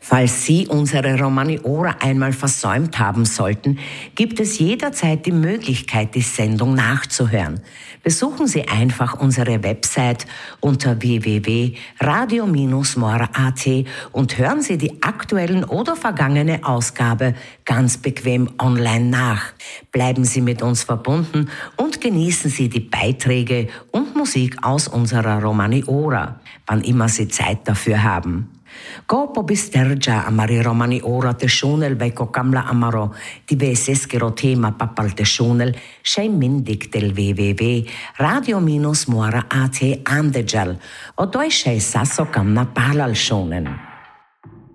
Falls Sie unsere Romani-Ora einmal versäumt haben sollten, gibt es jederzeit die Möglichkeit, die Sendung nachzuhören. Besuchen Sie einfach unsere Website unter www.radio-mora.at und hören Sie die aktuellen oder vergangene Ausgabe ganz bequem online nach. Bleiben Sie mit uns verbunden und genießen Sie die Beiträge und Musik aus unserer Romani-Ora, wann immer Sie Zeit dafür haben. Kopo bistergia amari Romani-Ora te shunel veko kamla amaro diveseskero tema papal te shunel shei mindik del www radio-mora.at andejal o doi shei sasso kamna palal shonen.